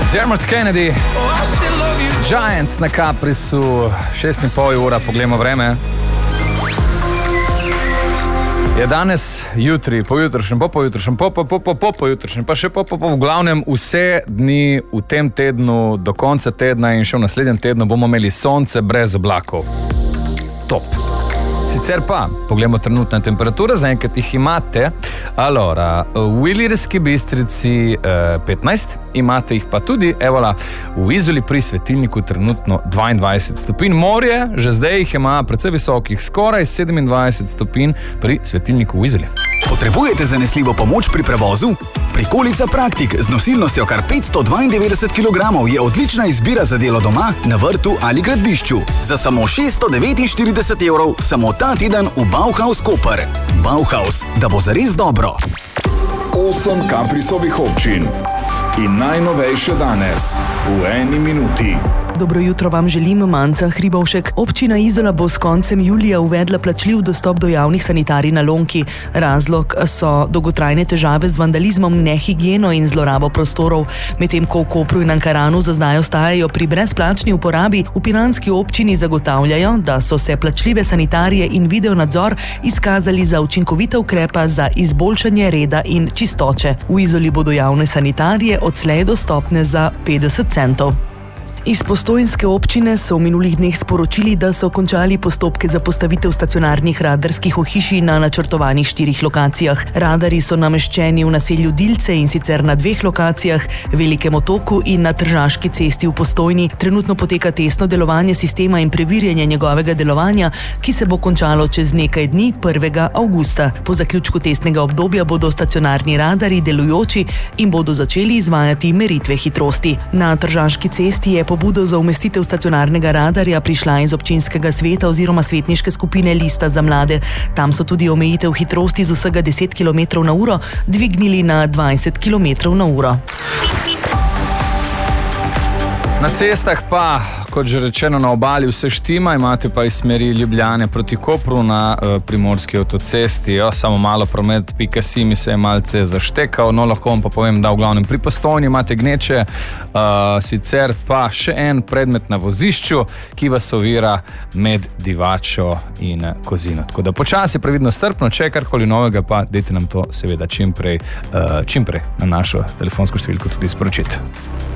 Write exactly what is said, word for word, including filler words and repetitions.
Dermot Kennedy, Giants na Caprisu, šest in pol ura, poglejmo vreme. Je danes, jutri, pojutrišnjem, po pojutrišnjem, po po po po po pojutrišnjem, pa še po po po, v glavnem vse dni v tem tednu, do konca tedna in še v naslednjem tednu bomo imeli sonce brez oblakov. Top. Sicer pa, poglejmo trenutne temperature, zaenkrat jih imate. Allora, v Ilirski Bistrici eh, petnajst, imate jih pa tudi, evola, v Izoli pri svetilniku trenutno dvaindvajset stopinj. Morje, že zdaj jih ima precej visokih, skoraj sedemindvajset stopinj pri svetilniku v Izoli. Potrebujete zanesljivo pomoč pri prevozu? Prikolica Praktik z nosilnostjo kar petsto dvaindevetdeset kilogramov je odlična izbira za delo doma, na vrtu ali gradbišču. Za samo šeststo devetinštirideset evrov samo ta teden v Bauhaus Koper. Bauhaus, da bo zares dobro. Osem Caprisovih občin in najnovejše danes v eni minuti. Dobro jutro vam želim, Manca Hribovšek. Občina Izola bo s koncem julija uvedla plačljiv dostop do javnih sanitarij na Lonki. Razlog so dolgotrajne težave z vandalizmom, nehigieno in zlorabo prostorov. Medtem ko v Kopru in Ankaranu za zdaj ostajajo pri brezplačni uporabi, v piranski občini zagotavljajo, da so se plačljive sanitarije in videonadzor izkazali za učinkovita ukrepa za izboljšanje reda in čistoče. V Izoli bodo javne sanitarije odslej dostopne za petdeset centov. Iz postojnske občine so v minulih dneh sporočili, da so končali postopke za postavitev stacionarnih radarskih ohišij na načrtovanih štirih lokacijah. Radarji so nameščeni v naselju Dilce in sicer na dveh lokacijah, Velikem otoku in na Tržaški cesti v Postojni. Trenutno poteka testno delovanje sistema in preverjanje njegovega delovanja, ki se bo končalo čez nekaj dni, prvega avgusta. Po zaključku testnega obdobja bodo stacionarni radarji delujoči in bodo začeli izvajati meritve hitrosti. Na Tržaški cesti je pobudo za umestitev stacionarnega radarja prišla iz občinskega sveta oziroma svetniške skupine Lista za mlade. Tam so tudi omejitev hitrosti z vsega deset kilometrov na uro dvignili na dvajset kilometrov na uro. Na cestah pa, kot že rečeno, na obali vse štima, imate pa iz smeri Ljubljane proti Kopru na uh, Primorski avtocesti. Jo, samo malo promet pika si mi se je malce zaštekal, no lahko vam pa povem, da v glavnem pri Postojni imate gneče, uh, sicer pa še en predmet na vozišču, ki vas ovira med Divačo in Kozino. Tako da počasi, previdno, strpno, če je karkoli novega, pa dajte nam to seveda čimprej, uh, čimprej na našo telefonsko številko tudi sporočiti.